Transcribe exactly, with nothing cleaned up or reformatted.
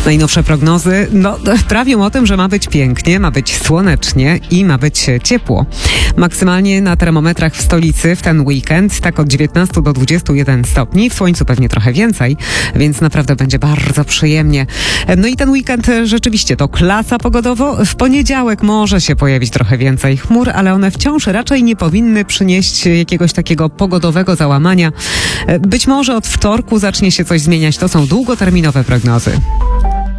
Najnowsze prognozy no, prawią o tym, że ma być pięknie, ma być słonecznie i ma być ciepło. Maksymalnie na termometrach w stolicy w ten weekend tak od dziewiętnastu do dwudziestu jeden stopni. W słońcu pewnie trochę więcej, więc naprawdę będzie bardzo przyjemnie. No i ten weekend rzeczywiście to klasa pogodowo. W poniedziałek może się pojawić trochę więcej chmur, ale one wciąż raczej nie powinny przynieść jakiegoś takiego pogodowego załamania. Być może od wtorku zacznie się coś zmieniać. To są długoterminowe prognozy.